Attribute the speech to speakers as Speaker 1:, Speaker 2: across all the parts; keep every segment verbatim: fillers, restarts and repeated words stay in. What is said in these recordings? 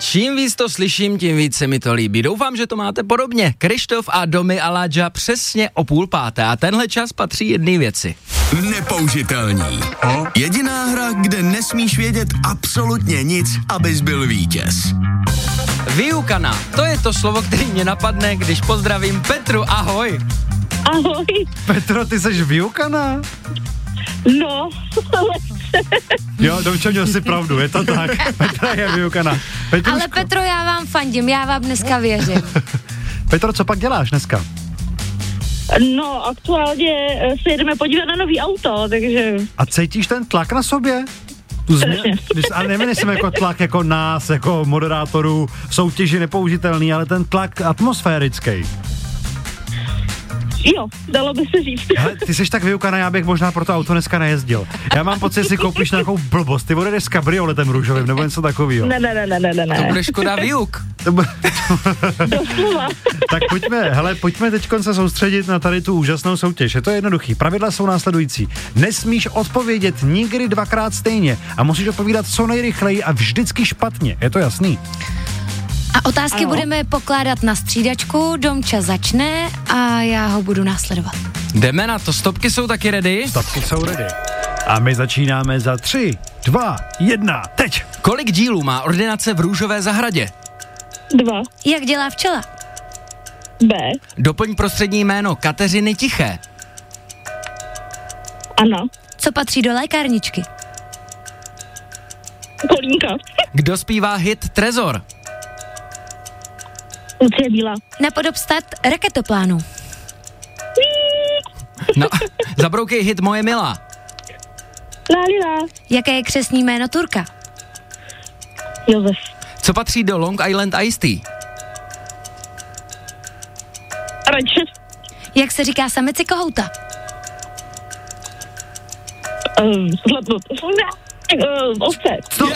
Speaker 1: čím víc to slyším, tím víc se mi to líbí. Doufám, že to máte podobně. Krištof a Domi Aladža přesně o půl páté a tenhle čas patří jedné věci.
Speaker 2: Nepoužitelní. Jediná hra, kde nesmíš vědět absolutně nic, abys byl vítěz.
Speaker 1: Vyukaná, to je to slovo, který mě napadne, když pozdravím Petru. Ahoj.
Speaker 3: Ahoj.
Speaker 4: Petro, ty seš vyukaná?
Speaker 3: No,
Speaker 4: Jo, Domčo, měl si pravdu, je to tak. Petra je vyukaná. Petruško.
Speaker 5: Ale Petro, já vám fandím, já vám dneska věřím.
Speaker 4: Petro, co pak děláš dneska?
Speaker 3: no, aktuálně se jedeme podívat na nový auto, takže...
Speaker 4: A cítíš ten tlak na sobě? Tu změ- ale nemyslím jako tlak jako nás, jako moderátorů soutěži nepoužitelný, ale ten tlak atmosférický.
Speaker 3: Jo, dalo by se říct.
Speaker 4: Hele, ty jsi tak vyukaná, já bych možná pro to auto dneska nejezdil. Já mám pocit, že si koupíš nějakou blbost. Ty odjedeš s kabrioletem růžovým nebo něco takového.
Speaker 3: Ne, ne, ne, ne, ne, ne.
Speaker 1: To bude škoda výuk.
Speaker 4: To bude...
Speaker 3: Doslova.
Speaker 4: Tak pojďme, hele, pojďme teď se soustředit na tady tu úžasnou soutěž. Je to jednoduchý. Pravidla jsou následující. Nesmíš odpovědět nikdy dvakrát stejně a musíš odpovídat co nejrychleji a vždycky špatně. Je to jasný?
Speaker 5: A otázky
Speaker 3: Ano.
Speaker 5: budeme pokládat na střídačku, Domča začne a já ho budu následovat.
Speaker 1: Jdeme na to, stopky jsou taky ready?
Speaker 4: Stopky jsou ready. A my začínáme za tři, dva, jedna, teď.
Speaker 1: Kolik dílů má ordinace v Růžové zahradě?
Speaker 3: Dva.
Speaker 5: Jak dělá včela?
Speaker 3: B.
Speaker 1: Doplň prostřední jméno Kateřiny Tiché.
Speaker 3: Ano.
Speaker 5: Co patří do lékárničky?
Speaker 3: Kolínka.
Speaker 1: Kdo zpívá hit Trezor?
Speaker 3: Lucie Bílá.
Speaker 5: Napodob start raketoplánu.
Speaker 1: No, zabroukej hit Moje milá.
Speaker 3: Lálila.
Speaker 5: Jaké je křestní jméno Turka?
Speaker 3: Josef.
Speaker 1: Co patří do Long Island Iced Tea?
Speaker 3: Ranče.
Speaker 5: Jak se říká samici kohouta?
Speaker 3: Um, Zlepnut. Uh, ovce.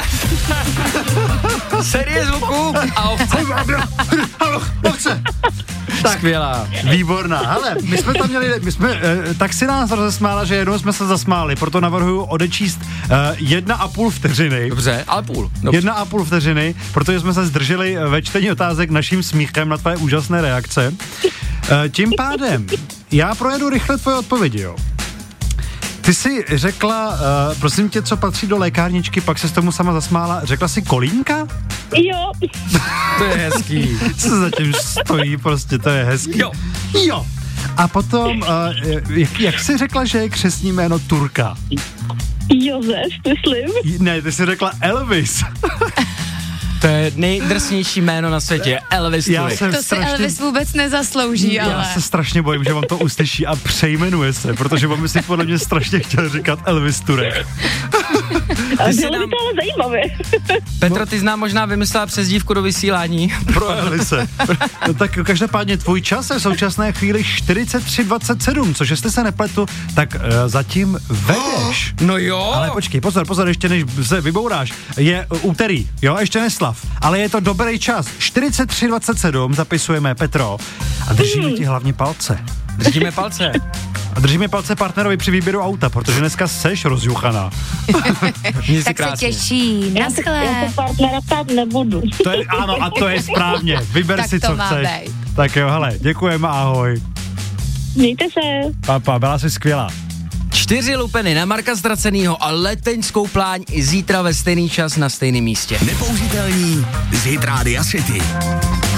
Speaker 1: Série zvuků a ovce.
Speaker 4: Ovce. Tak,
Speaker 1: Skvělá.
Speaker 4: výborná. Hele, my jsme tam měli, my jsme, eh, tak si nás rozesmála, že jednou jsme se zasmáli, proto navrhuju odečíst eh, jedna a půl vteřiny.
Speaker 1: Dobře, ale půl. Dobře.
Speaker 4: Jedna a půl vteřiny, protože jsme se zdrželi ve čtení otázek naším smíchem na tvoje úžasné reakce. Eh, tím pádem, já projedu rychle tvoje odpovědi, jo. Ty jsi řekla, uh, prosím tě, co patří do lékárničky, pak se s tomu sama zasmála. Řekla jsi kolínka?
Speaker 3: Jo.
Speaker 1: To je hezký.
Speaker 4: Co zatím stojí, prostě to je hezký.
Speaker 1: Jo.
Speaker 4: Jo. A potom, uh, jak, jak jsi řekla, že je křestní jméno Turka?
Speaker 3: Josef, myslím.
Speaker 4: Ne, ty jsi řekla Elvis.
Speaker 1: To je nejdrsnější jméno na světě. Elvis
Speaker 4: Já
Speaker 1: Turek.
Speaker 4: jsem
Speaker 5: To si
Speaker 4: strašně...
Speaker 5: Elvis vůbec nezaslouží,
Speaker 4: Já
Speaker 5: ale...
Speaker 4: se strašně bojím, že on to uslyší a přejmenuje se, protože on by si podle mě strašně chtěl říkat Elvis Turek.
Speaker 3: Ale
Speaker 1: si
Speaker 3: bylo by
Speaker 1: nám-
Speaker 3: to ale zajímavé.
Speaker 1: Petro, ty jsi nám možná vymyslela přezdívku do vysílání.
Speaker 4: Pro Elvise. No tak každopádně tvůj čas je v současné chvíli čtyřicet tři dvacet sedm, což jestli se nepletu, tak uh, zatím vedeš.
Speaker 1: No jo.
Speaker 4: Ale počkej, pozor, pozor, ještě než se vybouráš. Je uh, úterý, jo, ještě neslav, ale je to dobrý čas. čtyřicet tři dvacet sedm zapisujeme, Petro, a držíme ti hlavně palce.
Speaker 1: Držíme palce.
Speaker 4: A držíme palce partnerovi při výběru auta, protože dneska seš rozjuchaná.
Speaker 1: Měj si
Speaker 5: Tak
Speaker 1: krásně.
Speaker 5: se těší,
Speaker 3: Já se, já
Speaker 5: naschle.
Speaker 3: se partnera ptát nebudu.
Speaker 4: To je, ano, a to je správně. Vyber
Speaker 5: Tak
Speaker 4: si,
Speaker 5: to
Speaker 4: co
Speaker 5: má
Speaker 4: chceš.
Speaker 5: být.
Speaker 4: Tak jo, hele, děkujeme, ahoj.
Speaker 3: Mějte se.
Speaker 4: Papa, byla jsi skvělá.
Speaker 1: Čtyři lupeny na Marka Ztracenýho a leteňskou pláň i zítra ve stejný čas na stejném místě.
Speaker 2: Nepoužitelní z Hit Rádia City.